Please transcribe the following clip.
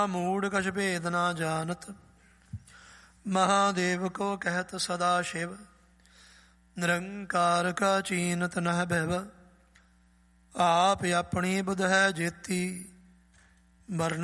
मूढ़ कछ भेद ना जानत, महादेव को कहत सदा शिव। निरंकार का चीनत नह भव, आप अपनी बुध है जेती। वर्ण